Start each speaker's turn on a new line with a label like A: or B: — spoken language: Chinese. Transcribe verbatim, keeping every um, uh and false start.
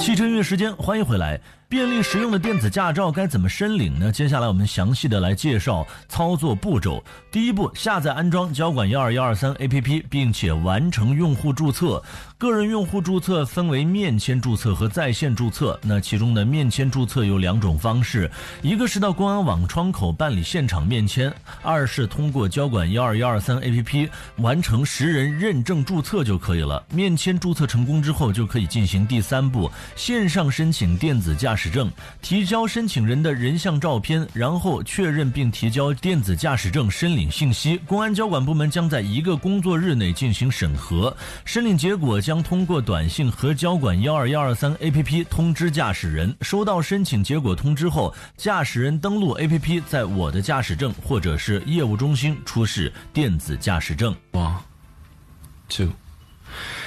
A: 汽车音乐时间，欢迎回来。便利实用的电子驾照该怎么申领呢？接下来我们详细的来介绍操作步骤。第一步，下载安装交管一二一二三 A P P， 并且完成用户注册。个人用户注册分为面签注册和在线注册，那其中的面签注册有两种方式，一个是到公安网窗口办理现场面签，二是通过交管一二一二三 A P P 完成实人认证注册就可以了。面签注册成功之后，就可以进行第三步，线上申请电子驾驶证，提交申请人的人像照片，然后确认并提交电子驾驶证申领信息。公安交管部门将在一个工作日内进行审核，申领结果将通过短信和交管一二一二三 A P P 通知驾驶人。收到申请结果通知后，驾驶人登录 A P P， 在我的驾驶证或者是业务中心出示电子驾驶证。
B: One, two.